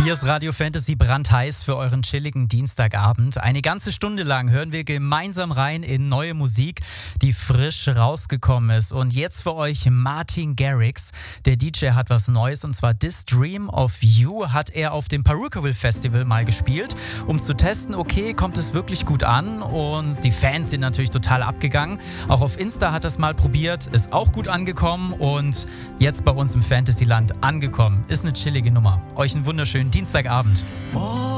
Hier ist Radio Fantasy brandheiß für euren chilligen Dienstagabend. Eine ganze Stunde lang hören wir gemeinsam rein in neue Musik, die frisch rausgekommen ist. Und jetzt für euch Martin Garrix. Der DJ hat was Neues, und zwar This Dream of You hat er auf dem Perukaville Festival mal gespielt, um zu testen, okay, kommt es wirklich gut an? Und die Fans sind natürlich total abgegangen. Auch auf Insta hat er es mal probiert, ist auch gut angekommen und jetzt bei uns im Fantasyland angekommen. Ist eine chillige Nummer. Euch einen wunderschönen Dienstagabend. Oh.